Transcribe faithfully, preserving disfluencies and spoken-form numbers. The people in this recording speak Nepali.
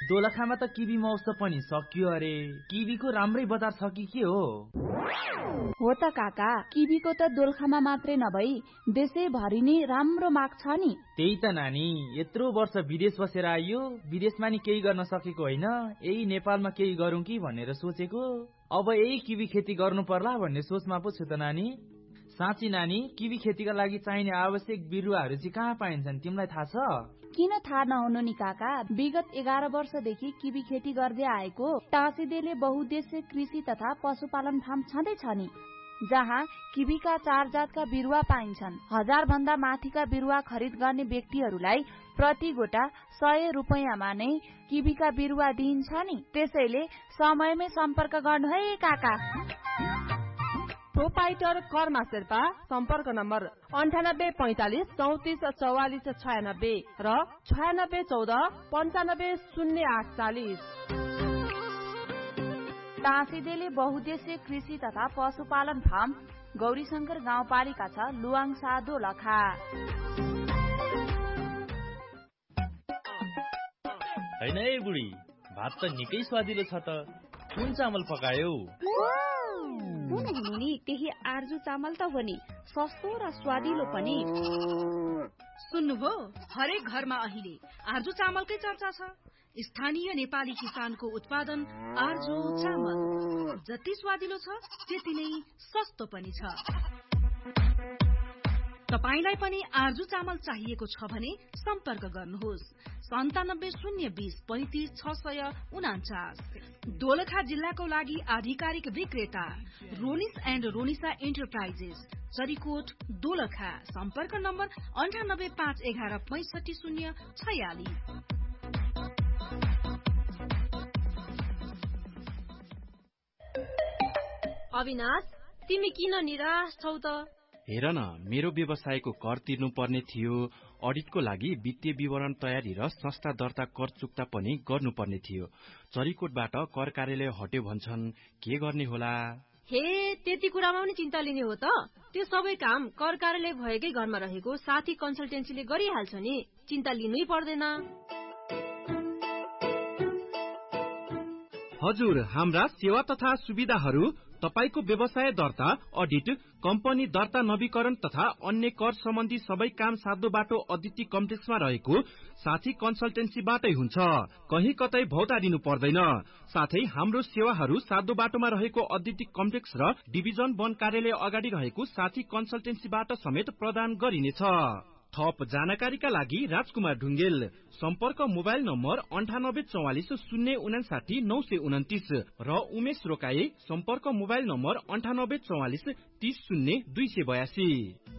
दोलखामा त किबी महोत्सव पनि सकियो अरे। किबीको राम्रै बजार छ कि के हो? हो त काका, किबीको त दोलखामा मात्रै नभई देशैभरि नै राम्रो माग छ नि। त्यही त नानी, यत्रो वर्ष विदेश बसेर आइयो, विदेशमा नि केही गर्न सकेको होइन, यही नेपालमा केही गरौँ कि भनेर सोचेको। अब यही किबी खेती गर्नु पर्ला भन्ने सोचमा पो छु त नानी। साँच्ची नानी, किबी खेतीका लागि चाहिने आवश्यक बिरुवाहरू चाहिँ कहाँ पाइन्छन्, तिमीलाई थाहा छ? किन थाहा नहुनु नि काका, विगत एघार वर्षदेखि किबी खेती गर्दै आएको टाँसीदेले बहुद्देश्य कृषि तथा पशुपालन फार्म छँदैछ नि, जहाँ किबीका चार जातका बिरुवा पाइन्छन्। हजार भन्दा माथिका बिरुवा खरिद गर्ने व्यक्तिहरूलाई प्रति गोटा सय रुपियाँमा नै किबीका बिरुवा दिइन्छ नि। त्यसैले समयमै सम्पर्क गर्नु है काका। प्रोपाइटर कर्मा शेर्पा, सम्पर्क नम्बर अन्ठानब्बे पैंतालिस चौतिस चौवालिस छयानब्बे र छयानब्बे चौध पन्चानब्बे शून्य आठ चालिस। टाँसीदेले बहुद्देश्य कृषि तथा पशुपालन फार्म, गौरीशंकर गाउँपालिका छ, लुवाङसा दोलखा। हैन है बुढी, भात त निकै स्वादिलो छ त। कुन चामल पकायो? कुन हुनु नि, त्यही आर्जु चामल त हो नि, सस्तो र स्वादिलो पनि। सुन्नुभयो, हरेक घरमा अहिले आर्जु चामलकै चर्चा छ। स्थानीय नेपाली किसानको उत्पादन आर्जु चामल जति स्वादिलो छ त्यति नै सस्तो पनि छ। तपाईलाई पनि आर्जु चामल चाहिएको छ भने सम्पर्क गर्नुहोस् सन्तानब्बे शून्य बीस पैंतिस छ सय उनाचास। दोलखा जिल्लाको लागि आधिकारिक विक्रेता रोनिस एण्ड रोनिसा एन्टरप्राइजेस, चरीकोट दोलखा। सम्पर्क नम्बर अन्ठानब्बे पाँच एघार पैंसठी शून्य छयालिस। अविनाश, तिमी किन निराश छौ त? हेर न, मेरो व्यवसायको कर तिर्नु पर्ने थियो, अडिटको लागि वित्तीय विवरण तयारी र संस्था दर्ता कर चुक्ता पनि गर्नुपर्ने थियो। चरीकोटबाट कर कार्यालय हट्यो भन्छन्, के गर्ने होला? हे, त्यति कुरामा पनि चिन्ता लिने हो त? त्यो सबै काम कर कार्यालय भएकै घरमा रहेको साथी कन्सल्टेन्सीले गरिहाल्छ नि, चिन्ता लिनै पर्दैन। हजुर, हाम्रा सेवा तथा सुविधाहरू तपाईको व्यवसाय दर्ता, अडिट, कम्पनी दर्ता नवीकरण तथा अन्य कर सम्बन्धी सबै काम साध्य बाटो अदिति कम्प्लेक्समा रहेको साथी कन्सल्टेन्सीबाटै हुन्छ। कहीँ कतै भौतारिनु पर्दैन। साथै हाम्रो सेवाहरू साध्य बाटोमा रहेको अदिति कम्प्लेक्स र डिभिजन वन कार्यालय अगाडि रहेको साथी कन्सल्टेन्सीबाट समेत प्रदान गरिनेछ। थप जानकारीका लागि राजकुमार ढुङ्गेल, सम्पर्क मोबाइल नम्बर अन्ठानब्बे चौवालिस शून्य उनासाठी नौ सय उन्तिस र उमेश रोकाए, सम्पर्क मोबाइल नम्बर अन्ठानब्बे चौवालिस तीस शून्य दुई सय बयासी।